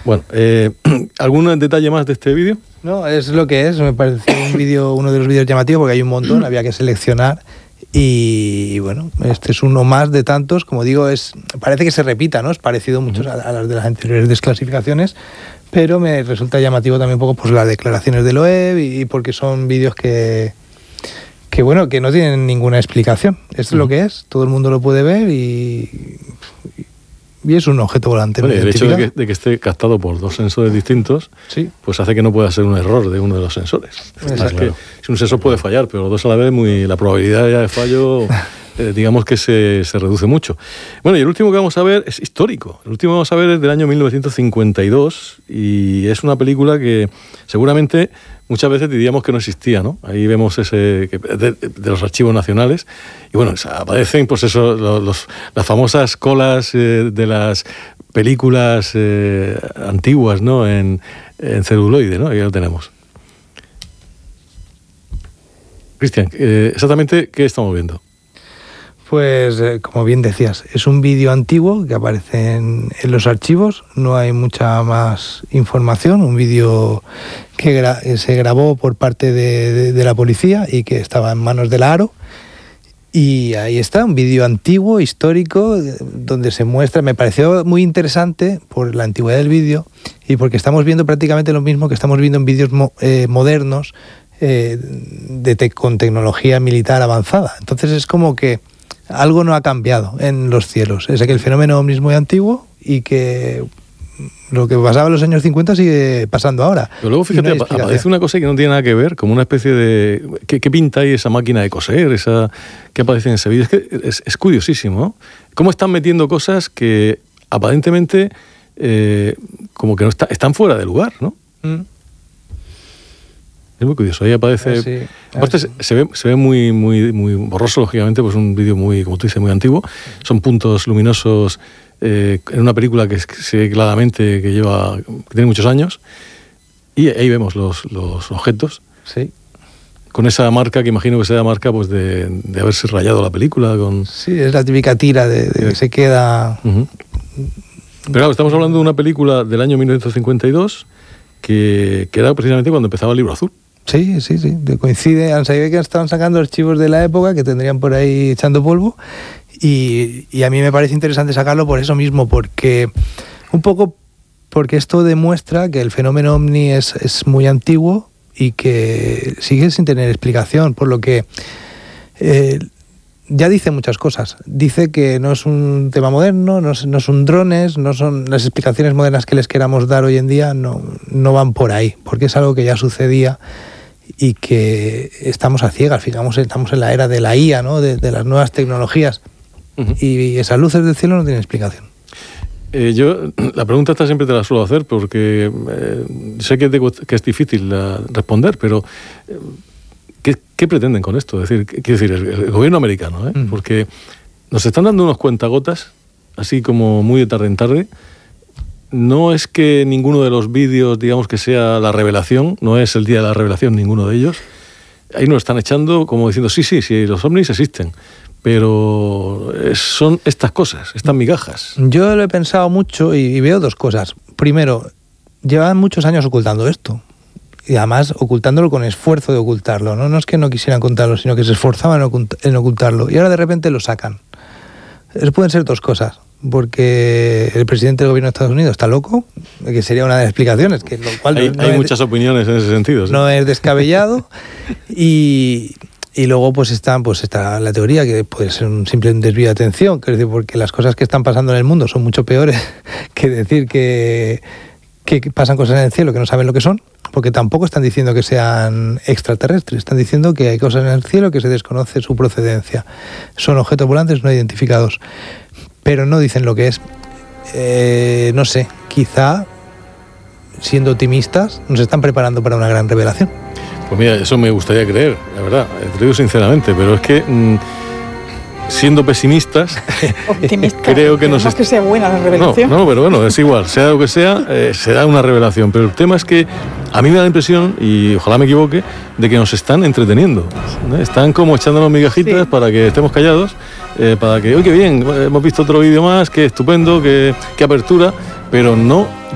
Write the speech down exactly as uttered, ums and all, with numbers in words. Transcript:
Bueno, eh, ¿algún detalle más de este vídeo? No, es lo que es. Me pareció un vídeo, uno de los vídeos llamativos porque hay un montón, había que seleccionar. Y bueno, este es uno más de tantos. Como digo, es parece que se repita, ¿no? Es parecido mucho uh-huh. a, a las de las anteriores desclasificaciones, pero me resulta llamativo también un poco pues, las declaraciones del O E B y, y porque son vídeos que, que, bueno, que no tienen ninguna explicación. Esto uh-huh. es lo que es, todo el mundo lo puede ver y... Y es un objeto volante. Bueno, el hecho de que, de que esté captado por dos sensores distintos, sí. pues hace que no pueda ser un error de uno de los sensores. Es que si un sensor puede fallar, pero los dos a la vez, muy, la probabilidad ya de fallo, eh, digamos que se, se reduce mucho. Bueno, y el último que vamos a ver es histórico. El último que vamos a ver es del año mil novecientos cincuenta y dos y es una película que seguramente muchas veces diríamos que no existía, ¿no? Ahí vemos ese de, de los archivos nacionales y bueno, aparecen pues eso, los, los, las famosas colas eh, de las películas eh, antiguas, ¿no? En, en celuloide, ¿no? Ahí lo tenemos. Cristian, eh, exactamente ¿qué estamos viendo? Pues, eh, como bien decías, es un vídeo antiguo que aparece en, en los archivos, no hay mucha más información, un vídeo que, gra- que se grabó por parte de, de, de la policía y que estaba en manos de la ARO. Y ahí está, un vídeo antiguo, histórico, donde se muestra, me pareció muy interesante por la antigüedad del vídeo y porque estamos viendo prácticamente lo mismo que estamos viendo en vídeos mo- eh, modernos eh, de te- con tecnología militar avanzada. Entonces es como que algo no ha cambiado en los cielos. Es que el fenómeno ovni es muy antiguo y que lo que pasaba en los años cincuenta sigue pasando ahora. Pero luego, fíjate, no aparece una cosa que no tiene nada que ver, como una especie de... ¿Qué, qué pinta ahí esa máquina de coser? Esa que aparece en ese vídeo. Es que es, es curiosísimo, ¿no? Cómo están metiendo cosas que aparentemente eh, como que no está, están fuera de lugar, ¿no? Mm. Es muy curioso, ahí aparece... Sí, aparte sí. se, ve, se ve muy, muy, muy borroso, lógicamente, pues un vídeo muy, como tú dices, muy antiguo. Son puntos luminosos eh, en una película que se ve claramente que lleva, que tiene muchos años. Y ahí vemos los, los objetos. Sí. Con esa marca, que imagino que sea marca pues de, de haberse rayado la película. Con... Sí, es la típica tira de, de que se queda... Uh-huh. Pero claro, estamos hablando de una película del año mil novecientos cincuenta y dos que, que era precisamente cuando empezaba el Libro Azul. Sí, sí, sí, coincide, han sabido que estaban sacando archivos de la época que tendrían por ahí echando polvo y, y a mí me parece interesante sacarlo por eso mismo, porque un poco porque esto demuestra que el fenómeno ovni es, es muy antiguo y que sigue sin tener explicación, por lo que eh, ya dice muchas cosas. Dice que no es un tema moderno, no, no son drones, no son las explicaciones modernas que les queramos dar hoy en día, no, no van por ahí, porque es algo que ya sucedía y que estamos a ciegas, fijamos, estamos en la era de la I A, ¿no? de, de las nuevas tecnologías, uh-huh. y esas luces del cielo no tienen explicación. Eh, yo la pregunta esta siempre te la suelo hacer porque eh, sé que, te, que es difícil uh, responder, pero eh, ¿qué, ¿qué pretenden con esto? Es decir, quiero decir, el, el gobierno americano, ¿eh? Uh-huh. Porque nos están dando unos cuentagotas, así como muy de tarde en tarde. No es que ninguno de los vídeos, digamos que sea la revelación, no es el día de la revelación ninguno de ellos. Ahí nos están echando como diciendo, sí, sí, sí, los ovnis existen, pero son estas cosas, estas migajas. Yo lo he pensado mucho y, y veo dos cosas. Primero, llevan muchos años ocultando esto. Y además ocultándolo con esfuerzo de ocultarlo, ¿no? No es que no quisieran contarlo, sino que se esforzaban en ocultarlo. Y ahora de repente lo sacan. Eso pueden ser dos cosas. Porque el presidente del gobierno de Estados Unidos está loco, que sería una de las explicaciones. Que lo cual hay no hay es, muchas opiniones en ese sentido. ¿Sí? No es descabellado. y, y luego pues está, pues está la teoría que puede ser un simple desvío de atención. Quiero decir, porque las cosas que están pasando en el mundo son mucho peores que decir que, que pasan cosas en el cielo que no saben lo que son. Porque tampoco están diciendo que sean extraterrestres, están diciendo que hay cosas en el cielo que se desconoce su procedencia. Son objetos volantes no identificados, pero no dicen lo que es. Eh, no sé, quizá, siendo optimistas, nos están preparando para una gran revelación. Pues mira, eso me gustaría creer, la verdad, te digo sinceramente, pero es que... Mmm... siendo pesimistas, optimistas, creo que nos... No es que sea buena la revelación. No, no, pero bueno, es igual, sea lo que sea, eh, será una revelación. Pero el tema es que a mí me da la impresión, y ojalá me equivoque, de que nos están entreteniendo. ¿eh? Están como echándonos migajitas sí. para que estemos callados, eh, para que, oye, qué bien, hemos visto otro vídeo más, qué estupendo, qué, qué apertura, pero no...